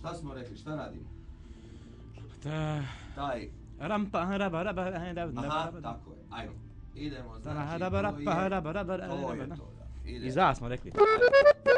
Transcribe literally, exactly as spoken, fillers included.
Šta smo rekli, šta radimo? Ta... Taj... Rampa, raba, raba, Aha, tako je, ajmo. Idemo, znači, raba, to je... raba, raba, raba, To je to, da. I Idemo. za smo rekli. Ajmo.